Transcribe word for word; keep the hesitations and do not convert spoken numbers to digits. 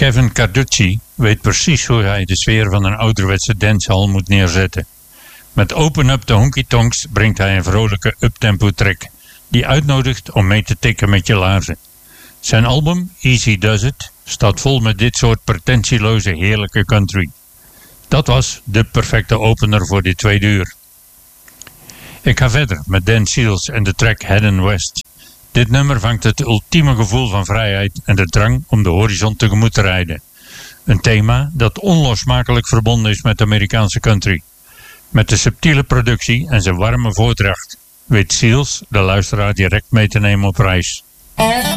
Kevin Carducci weet precies hoe hij de sfeer van een ouderwetse dancehall moet neerzetten. Met Open Up the Honky Tonks brengt hij een vrolijke uptempo track die uitnodigt om mee te tikken met je laarzen. Zijn album Easy Does It staat vol met dit soort pretentieloze heerlijke country. Dat was de perfecte opener voor dit tweede uur. Ik ga verder met Dan Seals en de track Heading West. Dit nummer vangt het ultieme gevoel van vrijheid en de drang om de horizon tegemoet te rijden. Een thema dat onlosmakelijk verbonden is met de Amerikaanse country. Met de subtiele productie en zijn warme voordracht weet Seals de luisteraar direct mee te nemen op reis.